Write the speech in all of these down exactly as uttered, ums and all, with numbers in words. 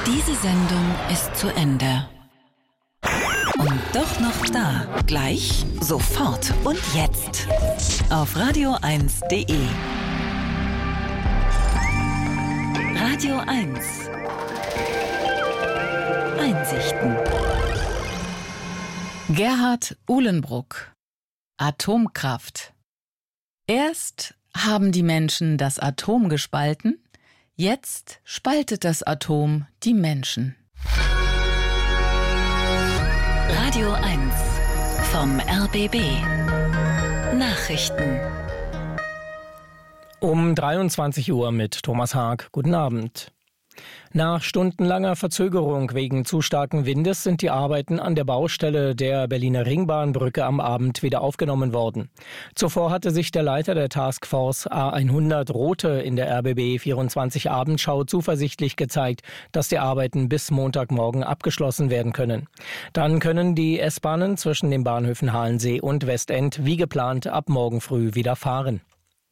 Diese Sendung ist zu Ende. Und doch noch da. Gleich, sofort und jetzt. Auf radio eins punkt de. Radio eins. Einsichten. Gerhard Uhlenbruck. Atomkraft. Erst haben die Menschen das Atom gespalten, jetzt spaltet das Atom die Menschen. Radio eins vom R B B. Nachrichten. Um dreiundzwanzig Uhr mit Thomas Haag. Guten Abend. Nach stundenlanger Verzögerung wegen zu starken Windes sind die Arbeiten an der Baustelle der Berliner Ringbahnbrücke am Abend wieder aufgenommen worden. Zuvor hatte sich der Leiter der Taskforce A hundert Rote in der R B B vierundzwanzig Abendschau zuversichtlich gezeigt, dass die Arbeiten bis Montagmorgen abgeschlossen werden können. Dann können die S-Bahnen zwischen den Bahnhöfen Halensee und Westend wie geplant ab morgen früh wieder fahren.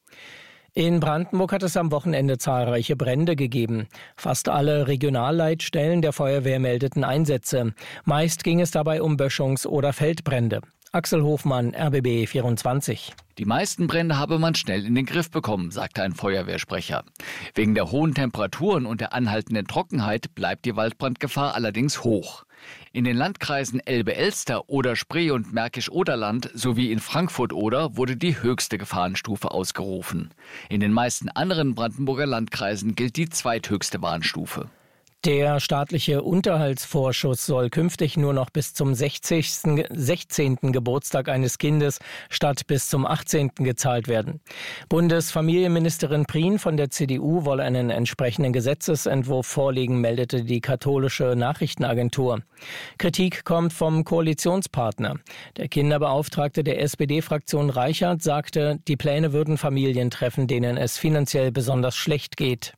In Brandenburg hat es am Wochenende zahlreiche Brände gegeben. Fast alle Regionalleitstellen der Feuerwehr meldeten Einsätze. Meist ging es dabei um Böschungs- oder Feldbrände. Axel Hofmann, R B B vierundzwanzig. Die meisten Brände habe man schnell in den Griff bekommen, sagte ein Feuerwehrsprecher. Wegen der hohen Temperaturen und der anhaltenden Trockenheit bleibt die Waldbrandgefahr allerdings hoch. In den Landkreisen Elbe-Elster, Oder-Spree und Märkisch-Oderland sowie in Frankfurt-Oder wurde die höchste Gefahrenstufe ausgerufen. In den meisten anderen Brandenburger Landkreisen gilt die zweithöchste Warnstufe. Der staatliche Unterhaltsvorschuss soll künftig nur noch bis zum sechzehnten Geburtstag eines Kindes statt bis zum achtzehnten gezahlt werden. Bundesfamilienministerin Prien von der C D U wolle einen entsprechenden Gesetzesentwurf vorlegen, meldete die katholische Nachrichtenagentur. Kritik kommt vom Koalitionspartner. Der Kinderbeauftragte der S P D-Fraktion Reichert sagte, die Pläne würden Familien treffen, denen es finanziell besonders schlecht geht.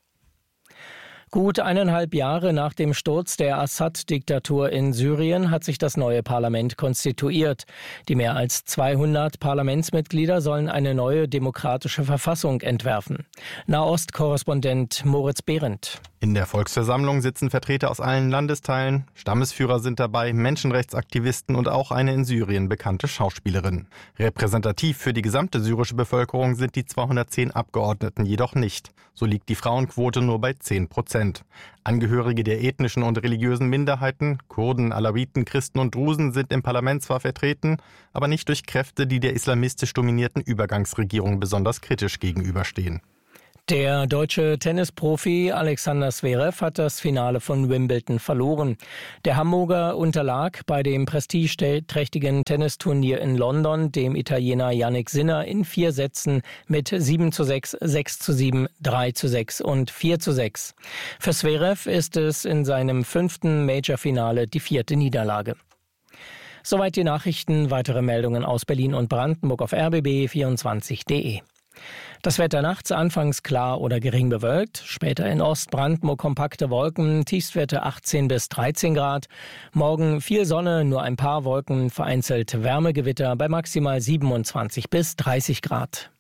Gut eineinhalb Jahre nach dem Sturz der Assad-Diktatur in Syrien hat sich das neue Parlament konstituiert. Die mehr als zweihundert Parlamentsmitglieder sollen eine neue demokratische Verfassung entwerfen. Nahost-Korrespondent Moritz Behrendt. In der Volksversammlung sitzen Vertreter aus allen Landesteilen, Stammesführer sind dabei, Menschenrechtsaktivisten und auch eine in Syrien bekannte Schauspielerin. Repräsentativ für die gesamte syrische Bevölkerung sind die zweihundertzehn Abgeordneten jedoch nicht. So liegt die Frauenquote nur bei zehn Prozent. Angehörige der ethnischen und religiösen Minderheiten, Kurden, Alawiten, Christen und Drusen sind im Parlament zwar vertreten, aber nicht durch Kräfte, die der islamistisch dominierten Übergangsregierung besonders kritisch gegenüberstehen. Der deutsche Tennisprofi Alexander Zverev hat das Finale von Wimbledon verloren. Der Hamburger unterlag bei dem prestigeträchtigen Tennisturnier in London dem Italiener Jannik Sinner in vier Sätzen mit sieben zu sechs, sechs zu sieben, drei zu sechs und vier zu sechs. Für Zverev ist es in seinem fünften Major-Finale die vierte Niederlage. Soweit die Nachrichten. Weitere Meldungen aus Berlin und Brandenburg auf r b b vierundzwanzig punkt de. Das Wetter nachts anfangs klar oder gering bewölkt, später in Ostbrandenburg kompakte Wolken, Tiefstwerte achtzehn bis dreizehn Grad. Morgen viel Sonne, nur ein paar Wolken, vereinzelt Wärmegewitter bei maximal siebenundzwanzig bis dreißig Grad.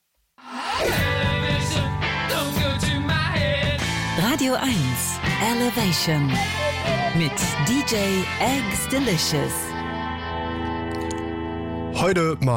Radio eins Elevation mit D J Eggs Delicious. Heute mal